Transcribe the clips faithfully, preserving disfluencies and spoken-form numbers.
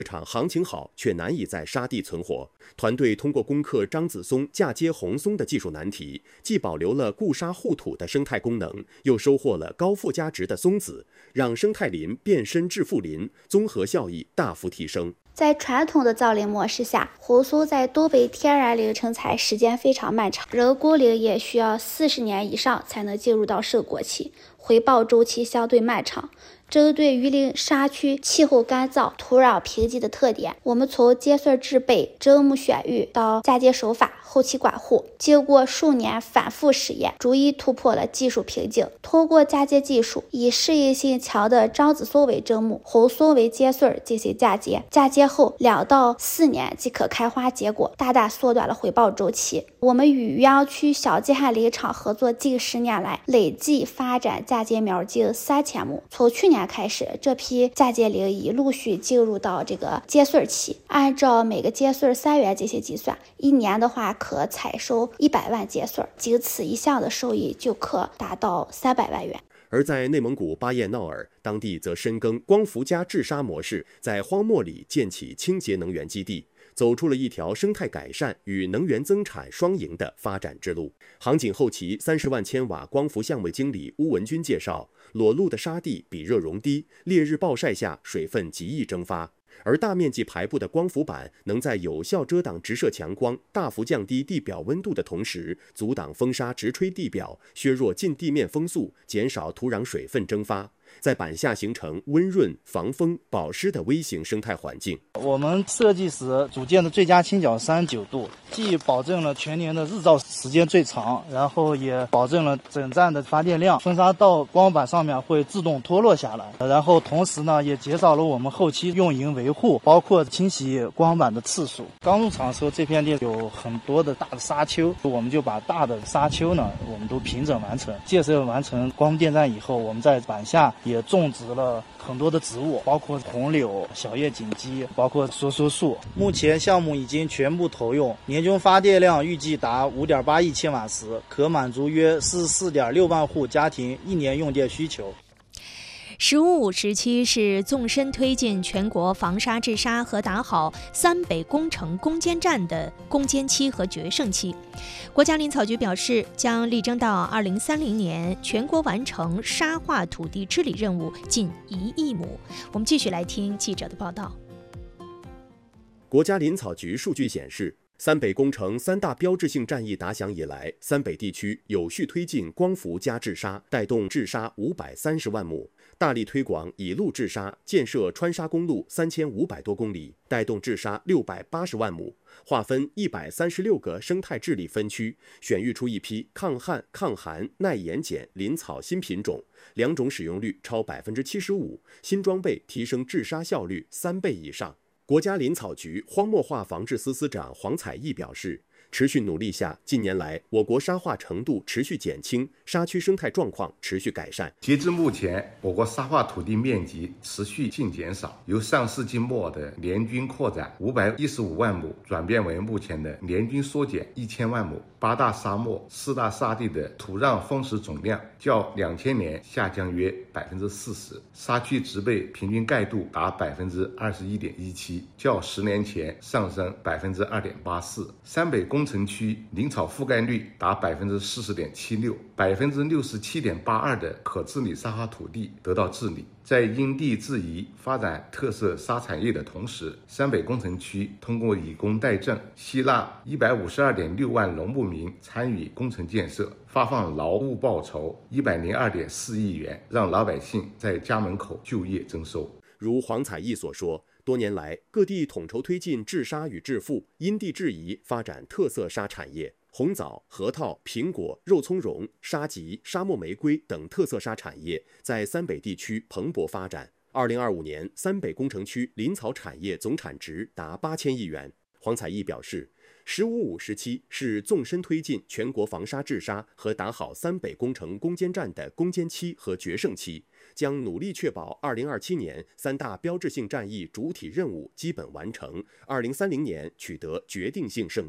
市场行情好，却难以在沙地存活。团队通过攻克张子松嫁接红松的技术难题，既保留了固沙护土的生态功能，又收获了高附加值的松子，让生态林变身致富林，综合效益大幅提升。 在传统的造林模式下，红松在东北天然林成材时间非常漫长，人工林也需要四十年以上才能进入到收果期，回报周期相对漫长。针对榆林沙区气候干燥、土壤贫瘠的特点，我们从接穗制备、砧木选育到嫁接手法、后期管护，经过数年反复实验，逐一突破了技术瓶颈。通过嫁接技术，以适应性强的张子松为砧木，红松为接穗进行嫁接，嫁接后两到四年即可开花结果，大大缩短了回报周期。我们与余姚区小季旱林场合作近十年来，累计发展嫁接苗近三千亩。从去年开始，这批嫁接林已陆续进入到这个接穗期，按照每个接穗三元进行计算，一年的话可采收一百万接穗，仅此一项的收益就可达到三百万元。 而在内蒙古巴彦淖尔，当地则深耕光伏加治沙模式，在荒漠里建起清洁能源基地，走出了一条生态改善与能源增产双赢的发展之路。杭锦后旗三十万千瓦光伏项目经理邬文军介绍，裸露的沙地比热容低，烈日暴晒下水分极易蒸发，而大面积排布的光伏板能在有效遮挡直射强光、大幅降低地表温度的同时，阻挡风沙直吹地表，削弱近地面风速，减少土壤水分蒸发，在板下形成温润、防风、保湿的微型生态环境。 我们设计时组建的最佳倾角三十九度，既保证了全年的日照时间最长，然后也保证了整站的发电量，风沙到光板上面会自动脱落下来，然后同时呢也减少了我们后期运营维护，包括清洗光板的次数。刚入场的时候，这片地有很多的大的沙丘，我们就把大的沙丘呢我们都平整完成。建设完成光伏电站以后，我们在板下也种植了很多的植物，包括红柳、小叶锦鸡，包括梭梭树。目前项目已经全部投用，年均发电量预计达 五点八亿千瓦时，可满足约四十四点六万户家庭一年用电需求。 十五五时期是纵深推进全国防沙治沙和打好三北工程攻坚战的攻坚期和决胜期。国家林草局表示，将力争到二零三零年全国完成沙化土地治理任务近一亿亩。我们继续来听记者的报道。 国家林草局数据显示，三北工程三大标志性战役打响以来，三北地区有序推进光伏加治沙，带动治沙五百三十万亩，大力推广以路治沙，建设穿沙公路三千五百多公里，带动治沙六百八十万亩，划分一百三十六个生态治理分区，选育出一批抗旱、抗寒、耐盐碱林草新品种，两种使用率超百分之七十五，新装备提升治沙效率三倍以上。国家林草局荒漠化防治司司长黄彩义表示，持续努力下，近年来我国沙化程度持续减轻，沙区生态状况持续改善。 截至目前，我国沙化土地面积持续性减少，由上世纪末的年均扩展五百一十五万亩，转变为目前的年均缩减一千万亩。八大沙漠、四大沙地的土壤丰实总量较两千年下降约百分之四十，沙区植被平均盖度达百分之二十一点一七，较十年前上升百分之二点八四。三北工程区林草覆盖率达百分之四十点七六，百分之六十七点八二的可治理沙化土地得到治理。在因地制宜发展特色沙产业的同时，三北工程区通过以工代赈，吸纳一百五十二点六万农牧民参与工程建设，发放劳务报酬一百零二点四亿元，让老百姓在家门口就业增收。 如黄彩义所说，多年来各地统筹推进治沙与治富，因地制宜发展特色沙产业。红枣、核桃、苹果、肉苁蓉、沙棘、沙漠玫瑰等特色沙产业在三北地区蓬勃发展。二零二五年，三北工程区林草产业总产值达八千亿元。黄彩义表示，十五五时期是纵深推进全国防沙治沙和打好三北工程攻坚战的攻坚期和决胜期，将努力确保二零二七年三大标志性战役主体任务基本完成，二零三零年取得决定性胜利。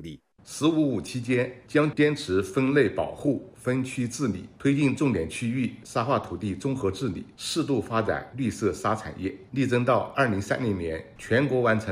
“十五五”期间，将坚持分类保护、分区治理，推进重点区域沙化土地综合治理，适度发展绿色沙产业，力争到二零三零年全国完成